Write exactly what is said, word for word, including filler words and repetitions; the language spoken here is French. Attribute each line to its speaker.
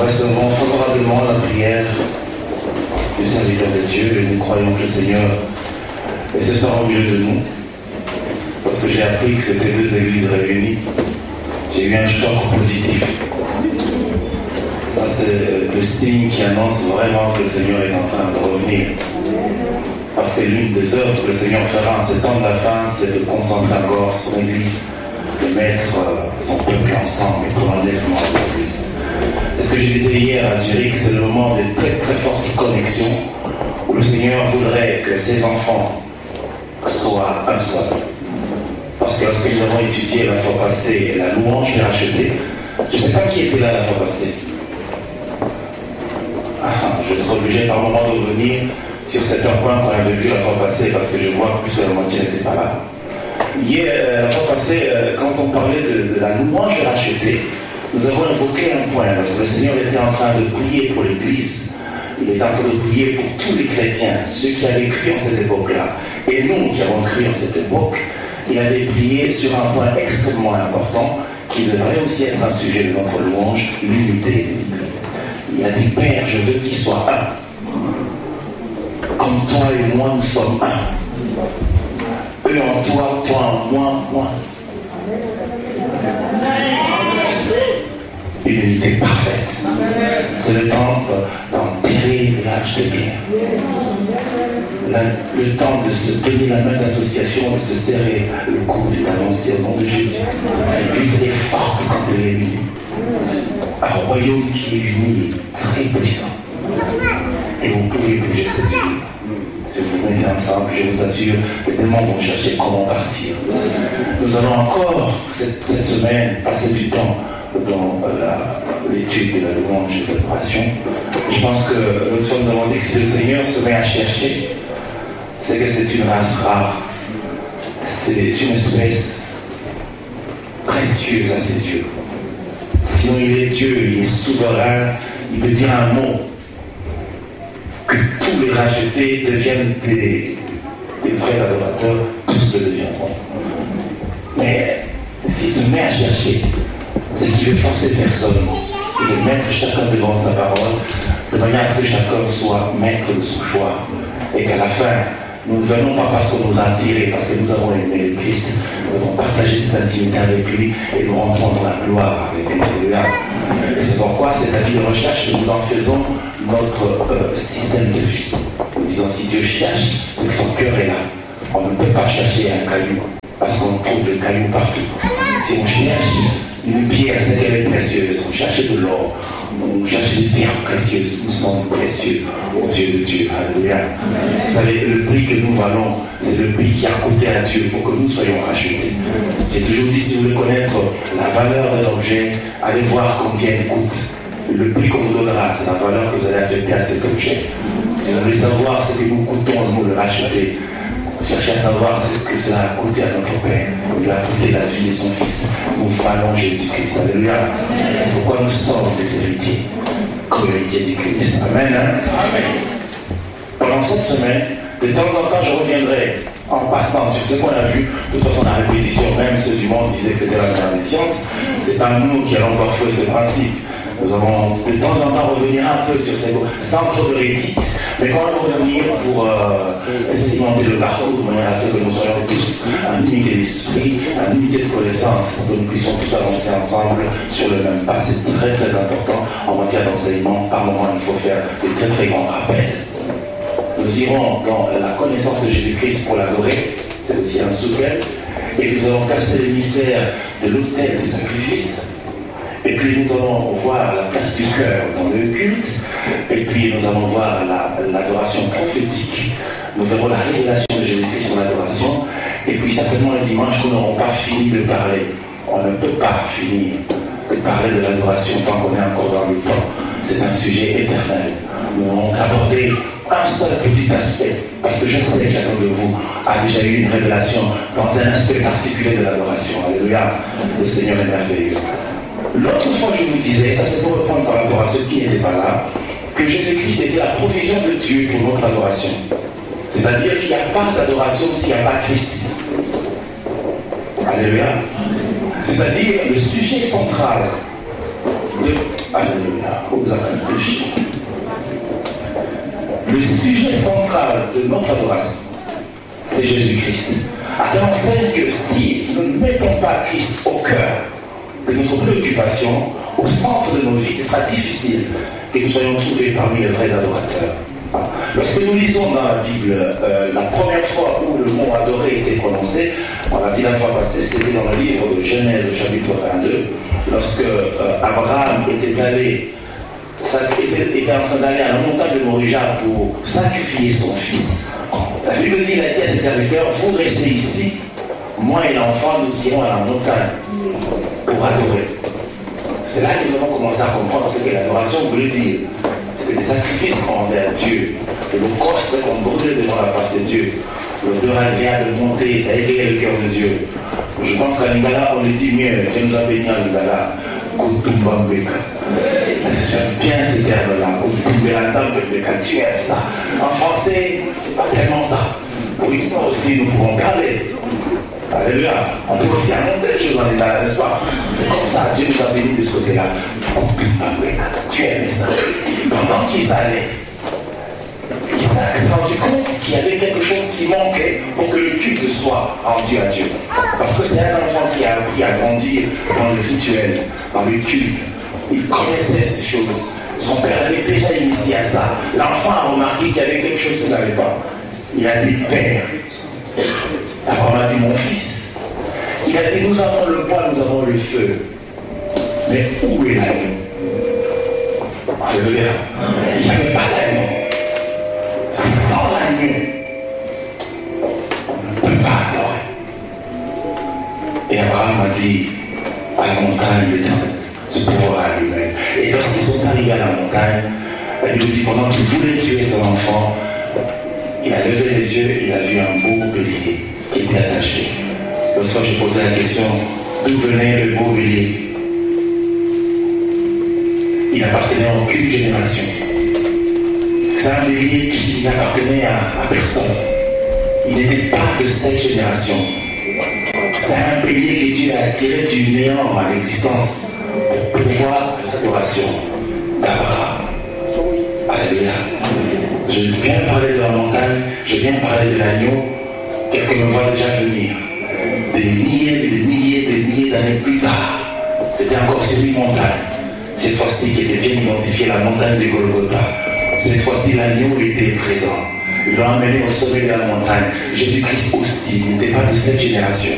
Speaker 1: recevons favorablement la prière du serviteur de Dieu et nous croyons que le Seigneur est ce soir au milieu de nous. Parce que j'ai appris que c'était deux églises réunies, j'ai eu un choc positif. Ça, c'est le signe qui annonce vraiment que le Seigneur est en train de revenir. Parce que l'une des œuvres que le Seigneur fera en ces temps de la fin, c'est de concentrer encore son Église, de mettre son peuple ensemble et pour l'enlèvement de l'Église. C'est ce que je disais hier à Zurich, c'est le moment de très très forte connexion où le Seigneur voudrait que ses enfants soient un seul. Parce que lorsque nous avons étudié la fois passée la louange des rachetés, je ne sais pas qui était là la fois passée. Ah, je serai obligé par moment de revenir sur certains points qu'on avait vu la fois passée parce que je vois que plus de la moitié n'était pas là. Hier, la fois passée, quand on parlait de, de la louange des rachetés, nous avons évoqué un point, parce que le Seigneur était en train de prier pour l'Église. Il était en train de prier pour tous les chrétiens, ceux qui avaient cru en cette époque-là. Et nous qui avons cru en cette époque, il avait prié sur un point extrêmement important qui devrait aussi être un sujet de notre louange, l'unité de l'Église. Il a dit, Père, je veux qu'ils soient un. Comme toi et moi, nous sommes un. Eux en toi, toi en moi, moi. Une unité parfaite. C'est le temps d'enterrer l'âge de guerre. Le, le temps de se donner la main d'association, de se serrer le coude et d'avancer au nom de Jésus. L'Église est forte quand elle est unie. Un royaume qui est uni est très puissant. Et vous pouvez bouger cette ville. Si vous mettez ensemble, je vous assure, les démons vont chercher comment partir. Nous allons encore cette, cette semaine passer du temps dans l'étude de la louange et de l'adoration. Je pense que l'autre fois nous avons dit que si le Seigneur se met à chercher, c'est que c'est une race rare. C'est une espèce précieuse à ses yeux. Sinon il est Dieu, il est souverain, il peut dire un mot, que tous les rachetés deviennent des, des vrais adorateurs, tous le deviendront. Mais s'il se met à chercher, c'est qu'il veut forcer personne. Il veut mettre chacun devant sa parole, de manière à ce que chacun soit maître de son choix. Et qu'à la fin, nous ne venons pas parce qu'on nous a attirés, parce que nous avons aimé le Christ, nous avons partagé cette intimité avec lui et nous rentrons dans la gloire avec lui. Et c'est pourquoi c'est la vie de recherche que nous en faisons notre euh, système de vie. Nous disons, si Dieu cherche, c'est que son cœur est là. On ne peut pas chercher un caillou, parce qu'on trouve le caillou partout. Si on cherche une pierre, c'est qu'elle est précieuse. On cherche de l'or, on cherche des pierres précieuses. Nous sommes précieux aux yeux de Dieu. Alléluia. Vous savez, le prix que nous valons, c'est le prix qui a coûté à Dieu pour que nous soyons rachetés. J'ai toujours dit, si vous voulez connaître la valeur de l'objet, allez voir combien il coûte. Le prix qu'on vous donnera, c'est la valeur que vous allez affecter à cet objet. Si vous voulez savoir ce que nous coûtons à nous le racheter, cherchez à savoir ce que cela a coûté à notre Père. Il a coûté la vie de son Fils. Nous valons Jésus-Christ. Alléluia. Pourquoi nous sommes les héritiers, co-héritiers du Christ. Amen. Hein? Amen. Pendant cette semaine, de temps en temps, je reviendrai en passant sur ce qu'on a vu. De toute façon, la répétition, même ceux du monde disaient que c'était la meilleure des sciences. Ce n'est pas nous qui allons bafouer ce principe. Nous allons de temps en temps revenir un peu sur ces centres de rétite, mais quand on va revenir pour euh, cimenter le parcours de manière à ce que nous soyons tous en unité d'esprit, en unité de connaissance, pour que nous puissions tous avancer ensemble sur le même pas. C'est très très important en matière d'enseignement. Par moment, il faut faire de très très grands rappels. Nous irons dans la connaissance de Jésus-Christ pour l'adorer, c'est aussi un sous-thème, et nous allons casser le mystère de l'autel des sacrifices. Et puis nous allons voir la place du cœur dans le culte. Et puis nous allons voir la, l'adoration prophétique. Nous verrons la révélation de Jésus-Christ sur l'adoration. Et puis certainement le dimanche, nous n'aurons pas fini de parler. On ne peut pas finir de parler de l'adoration tant qu'on est encore dans le temps. C'est un sujet éternel. Nous n'aurons qu'aborder un seul petit aspect. Parce que je sais que chacun de vous a déjà eu une révélation dans un aspect particulier de l'adoration. Alléluia. Le Seigneur est merveilleux. L'autre fois, je vous disais, ça c'est pour répondre par rapport à ceux qui n'étaient pas là, que Jésus-Christ était la provision de Dieu pour notre adoration. C'est-à-dire qu'il n'y a pas d'adoration s'il n'y a pas Christ. Alléluia. C'est-à-dire le sujet central de... Alléluia. centrale de notre adoration, c'est Jésus-Christ. À tel enseigne que si nous ne mettons pas Christ au cœur de nos préoccupations, au centre de nos vies, ce sera difficile que nous soyons trouvés parmi les vrais adorateurs. Lorsque nous lisons dans la Bible euh, la première fois où le mot adorer était prononcé, on l'a dit la fois passée, c'était dans le livre de Genèse, chapitre vingt-deux, lorsque euh, Abraham était allé, ça, était, était en train d'aller à la montagne de Morija pour sacrifier son fils. La Bible dit, il a dit à ses serviteurs, vous restez ici, moi et l'enfant, nous irons à la montagne pour adorer. C'est là que nous avons commencé à comprendre ce que l'adoration voulait dire. C'était des sacrifices envers Dieu, de l'holocauste qu'on brûlait devant la face de Dieu. L'odeur agréable de monter, ça égayait le cœur de Dieu. Je pense qu'à Lingala, on le dit mieux. Dieu nous a béni à Lingala. Kutumbambeka. J'aime bien ces termes-là. Kutumbambeka. Tu aimes ça. En français, c'est pas tellement ça. Oui, ça aussi, nous pouvons parler. Alléluia. On peut aussi annoncer les choses en Lingala, n'est-ce pas? C'est comme ça. Dieu nous a béni de ce côté-là. Kutumbambeka. Tu aimes ça. Pendant qu'ils allaient, Isaac s'est rendu compte qu'il y avait quelque chose qui manquait pour que le culte soit rendu à Dieu. Parce que c'est un enfant qui a appris à grandir dans le rituel, dans le culte. Il connaissait ces choses. Son père avait déjà initié à ça. L'enfant a remarqué qu'il y avait quelque chose qu'il n'avait pas. Il a dit, Père. Abraham a dit, mon fils. Il a dit, nous avons le bois, nous avons le feu. Mais où est l'agneau? Alléluia. Il n'y avait pas d'agneau. Sans l'agneau, on ne peut pas adorer. Et Abraham a dit à la montagne l'éternel, ce pouvoir à lui-même. Et lorsqu'ils sont arrivés à la montagne, il lui dit, pendant qu'il voulait tuer son enfant, il a levé les yeux, il a vu un beau bélier qui était attaché. L'autre fois, j'ai posé la question, d'où venait le beau bélier? Il n'appartenait à aucune génération. C'est un bélier qui n'appartenait à, à personne. Il n'était pas de cette génération. C'est un bélier que Dieu a tiré du néant à l'existence pour pouvoir l'adoration d'Abraham. Alléluia. Je viens parler de la montagne, je viens parler de l'agneau. Quelqu'un me voit déjà venir. Des milliers, des milliers, des milliers d'années plus tard, c'était encore sur une montagne. Cette fois-ci qui était bien identifiée, la montagne de Golgotha. Cette fois-ci, l'agneau était présent. Ils l'ont amené au sommet de la montagne. Jésus-Christ aussi n'était pas de cette génération.